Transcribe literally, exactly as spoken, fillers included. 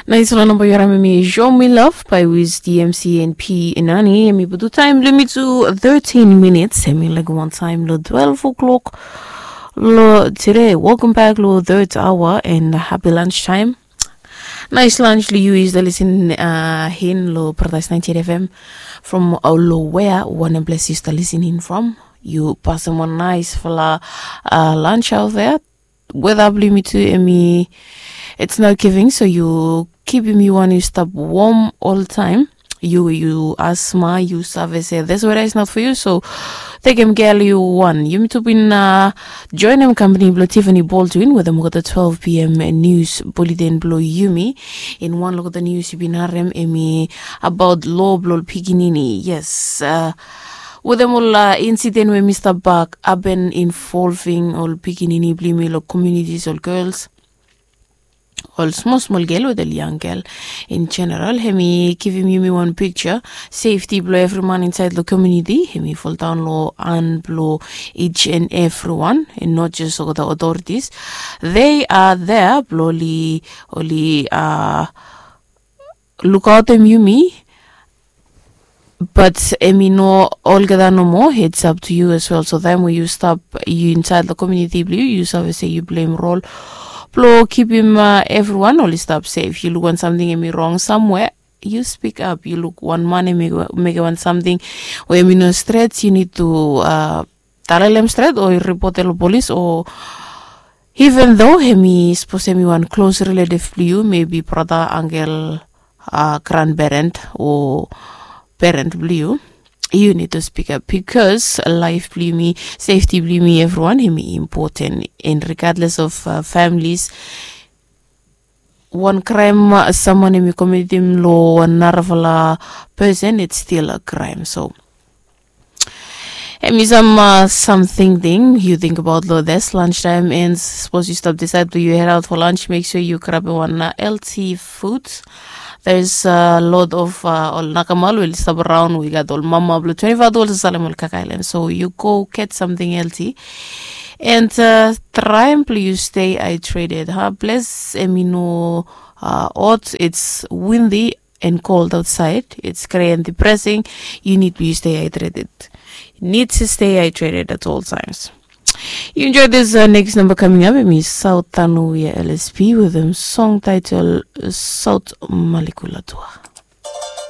Nice one number yara me Show Me Love by Wiz D M C and P Inani. Me do time limit to thirteen minutes. I mean like one time lo twelve o'clock. Lo today. Welcome back lo third hour and happy lunchtime. Nice lunch you is the listen uh hin lo Paradise ninety F M from lo where one bless you to listening from. You pass them one nice for la uh, lunch out there. Weather blew me to me. It's not giving, so you keep me one you stop warm all the time. You you asthma, you service this weather is not for you, so take him girl you one. You need to be uh join them company Blue Tiffany Baldwin with them got the twelve p.m. news bulletin blow Yumi. In one look at the news you been harem emi about low blow piginini. Yes, uh with them all uh, incident where Mister Buck have been involving all piginini blimi or communities or girls. All small small girl with a young girl in general. Hemi giving me one picture. Safety blow everyone inside the community. Hemi fall down low and blow each and everyone, and not just the authorities. They are there, blowly only uh look out them you me. But emi no all gather no more. It's up to you as well. So then when you stop you inside the community blue, you always say you blame role. Blow, keep him uh, everyone only stop safe. You look on something me wrong somewhere, you speak up. You look one money make make one something where me no straight, you need to uh tell them straight or report the police, or even though he supposed to be one close relative to you, maybe brother, uncle, uh grandparent or parent blue. You need to speak up because life blue me, safety blue me, everyone he me important. And regardless of uh, families, one crime uh, someone in me committed him law, another person, it's still a crime. So and some uh, something thing you think about lo this lunchtime ends. Suppose you stop decide to you head out for lunch, make sure you grab one uh, healthy foods. There's a lot of uh, all nakamal will stop around. We got all mama blue twenty-five dollars salamul kakailen. So you go get something healthy and uh, try and please stay hydrated. Huh? Bless Emino uh odds it's windy and cold outside. It's grey and depressing. You need to stay hydrated. You need to stay hydrated at all times. You enjoy this uh, next number coming up. It means South Tanuya L S P with them song title South Malikulatua.